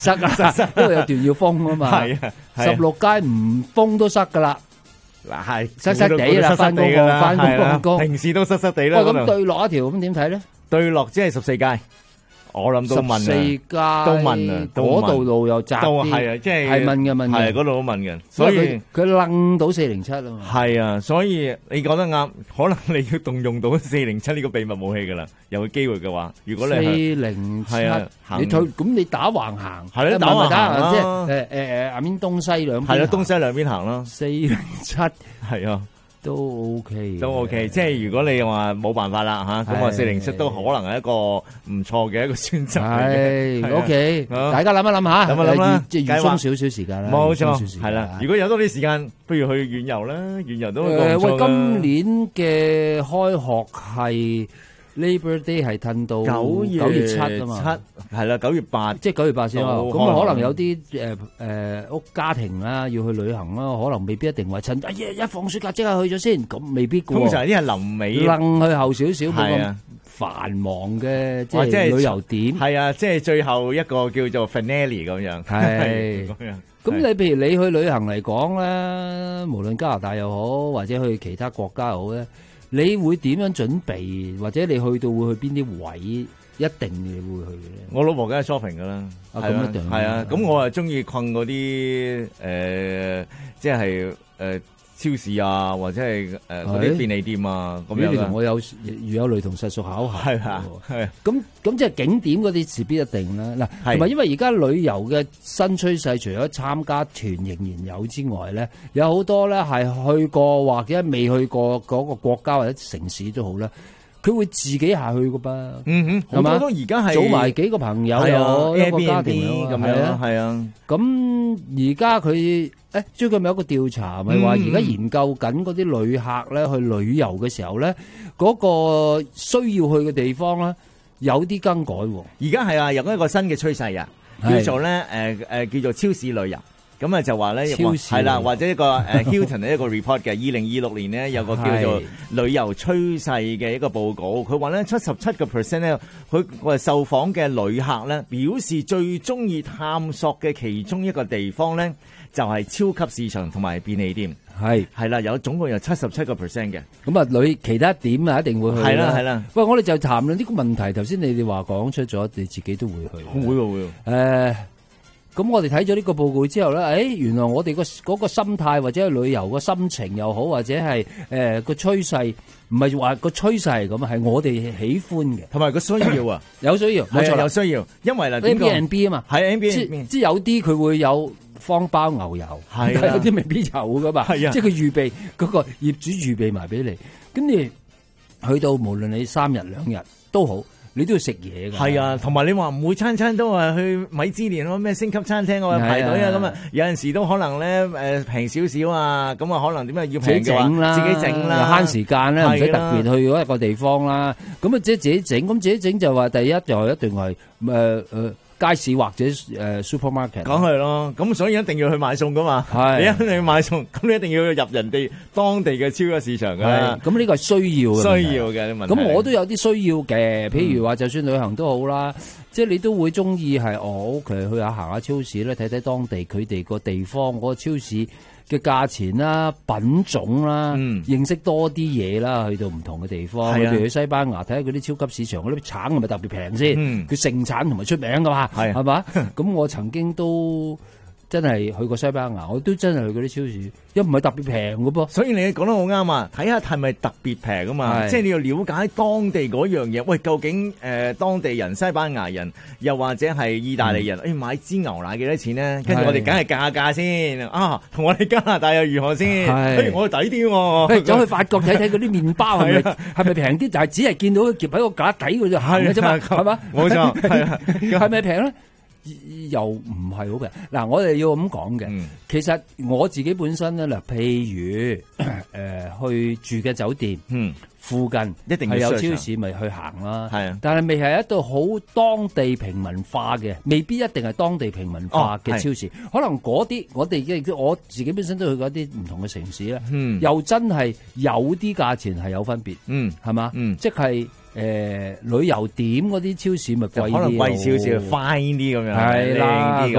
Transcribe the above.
塞啊，因為有段要封啊嘛。 係啊 16街唔封都塞噶啦。 嗱係塞塞地啦，翻工放工， 平時都塞塞地啦。 喂，咁對落一條咁點睇咧？ 對落只係14街。我諗都問 14街都問啊， 嗰度路又窄啲， 係啊，即係係問嘅， 係嗰度都問嘅，所以佢楞到407啊嘛。 係啊，所以你講得啱，可能你要動用到407呢個秘密武器噶啦，有機會嘅話，如果你 407，你退咁你打橫行， 係咯，打橫行即係阿邊東西兩邊， 係咯，東西兩邊行咯 ，407 係啊。 都 OK， 都 OK， 即係如果你話冇辦法啦吓，咁啊407都可能係一個唔錯嘅一個選擇。 係 OK，大家諗一諗下， 諗一諗啦， 即係預鬆少少時間啦。 冇錯，係啦。如果有多啲時間，不如去遠遊啦，遠遊都喂，今年嘅開學係 Labor Day 係褪到9月7啊嘛， 係啦，9月8， 即係9月8先咯。咁可能有啲屋家庭啦要去旅行啦，可能未必一定話趁一放暑假即刻去咗先，咁未必嘅喎。 通常啲係臨尾， 楞去後少少，冇咁繁忙嘅即係旅遊點。 係啊，即係最後一個叫做 finale 咁樣。係咁樣。 咁你譬如你去旅行嚟講咧，無論加拿大又好，或者去其他國家又好咧。你會點樣準備，或者你去到會去邊啲位，一定你會去嘅咧？ 我老婆梗係 shopping 噶啦， 咁一定係啊。咁我係中意困嗰啲即係超市啊，或者係嗰啲便利店啊咁樣。你同我如有雷同，實屬巧合。 係啊，係。 咁即係景點嗰啲事必一定啦。嗱，同埋因為而家旅遊嘅新趨勢，除咗參加團仍然有之外咧，有好多咧係去過或者未去過嗰個國家或者城市都好啦。佢會自己下去噶噃， 好多都而家係組埋幾個朋友有一個家庭咁樣，係啊。 咁而家佢最近咪有個調查，咪話而家研究緊嗰啲旅客咧去旅遊嘅時候咧，嗰個需要去嘅地方咧有啲更改。 而家係啊，有一個新嘅趨勢啊，叫做咧叫做超市旅遊。咁啊就話咧，係啦，或者一個Hilton 嘅一個 report 嘅，2026年呢，有個叫做旅遊趨勢嘅一個報告，佢話咧77% 咧，佢受訪嘅旅客咧表示最中意探索嘅其中一個地方咧，就係超級市場同埋便利店。係啦，總共有77% 嘅。咁啊，其他點啊一定會去。 係啦。 喂，我哋就談論呢個問題。頭先你哋話講出咗，你自己都會去。 會。 咁我哋睇咗呢個報告之後咧，原來我哋嗰個心態或者係旅遊個心情又好，或者係個趨勢，唔係話個趨勢係咁，係我哋喜歡嘅， 同埋個需要啊， 有需要，冇錯， 有需要，因為嗱 Airbnb 啊嘛， 係 Airbnb， 即係有啲佢會有方包牛油，但係有啲未必有噶嘛，即係佢預備嗰個業主預備埋俾你，咁你去到無論你3日2日都好。你都要食嘢㗎， 係啊，同埋你話唔會餐餐都係去米芝蓮咯，咩星級餐廳我排隊啊，咁啊有陣時都可能咧平少少啊，咁啊可能點解要平嘅話自己整啦， 又慳時間咧，唔使特別去嗰一個地方啦。咁啊即係自己整，咁自己整就話第一就一定係街市或者supermarket， 講係咯，咁所以一定要去買餸噶嘛。你一定要買餸，咁你一定要入人哋當地嘅超級市場噶啦。 咁呢個係需要嘅問題。 咁我都有啲需要嘅，譬如話就算旅行都好啦，即係你都會中意係OK去下行下超市咧，睇睇當地佢哋個地方嗰個超市嘅價錢啦、品種啦，認識多啲嘢啦，去到唔同嘅地方，譬如去西班牙睇下嗰啲超級市場嗰啲橙係咪特別平先？佢盛產同埋出名噶嘛，係嘛？咁我曾經都真係去過西班牙，我都真係去嗰啲超市，又唔係特別平嘅噃。 所以你講得好啱啊！睇下係咪特別平啊嘛，即係你要了解當地嗰樣嘢。喂，究竟當地人、西班牙人又或者係意大利人，買支牛奶幾多錢咧？跟住我哋梗係價先啊，同我哋加拿大又如何先？我哋抵啲喎。 走去法國睇睇嗰啲麵包係咪平啲？就係只係見到佢夾喺個架底嗰度行嘅啫嘛，係嘛？ 冇錯， 係咪平咧？又唔係好平嗱，我哋要咁講嘅。其實我自己本身咧嗱，譬如去住嘅酒店，附近一定係有超市，咪去行啦。係啊，但係未係一度好當地平民化嘅，未必一定係當地平民化嘅超市。可能嗰啲我自己本身都去過一啲唔同嘅城市咧，又真係有啲價錢係有分別。係嘛？即係旅遊點嗰啲超市咪貴啲， 可能貴少少，fine 啲咁樣， 係啦。 靚啲咁